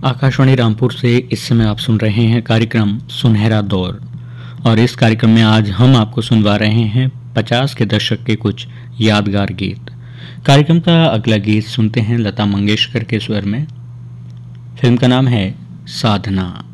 आकाशवाणी रामपुर से इस समय आप सुन रहे हैं कार्यक्रम सुनहरा दौर। और इस कार्यक्रम में आज हम आपको सुनवा रहे हैं 50 के दशक के कुछ यादगार गीत। कार्यक्रम का अगला गीत सुनते हैं लता मंगेशकर के स्वर में। फिल्म का नाम है साधना।